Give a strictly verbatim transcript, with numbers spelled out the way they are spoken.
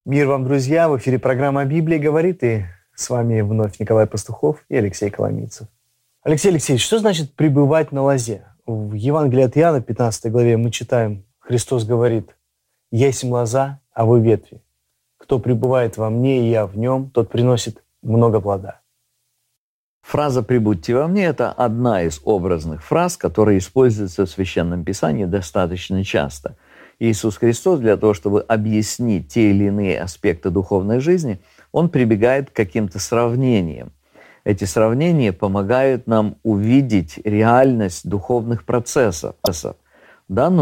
Мир вам, друзья! В эфире программа «Библия говорит», и с вами вновь Николай Пастухов и Алексей Коломийцев. Алексей Алексеевич, что значит «пребывать на лозе»? В Евангелии от Иоанна, пятнадцатой главе, мы читаем, Христос говорит: «Есмь лоза, а вы ветви. Кто пребывает во мне, и я в нем, тот приносит много плода». Фраза «пребудьте во мне» — это одна из образных фраз, которая используется в Священном Писании достаточно часто. Иисус Христос для того, чтобы объяснить те или иные аспекты духовной жизни, Он прибегает к каким-то сравнениям. Эти сравнения помогают нам увидеть реальность духовных процессов. В данном